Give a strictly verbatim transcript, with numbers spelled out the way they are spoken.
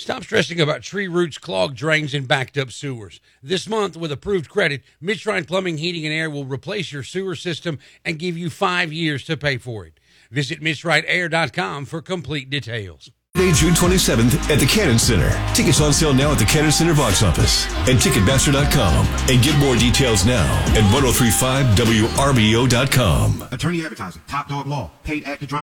Stop stressing about tree roots, clogged drains, and backed up sewers. This month, with approved credit, Midshrine Plumbing, Heating, and Air will replace your sewer system and give you five years to pay for it. Visit midshrine air dot com for complete details. June twenty-seventh at the Cannon Center. Tickets on sale now at the Cannon Center box office and Ticketmaster dot com. And get more details now at ten thirty-five W R B O dot com. Attorney Advertising, Top Dog Law, paid actor drama.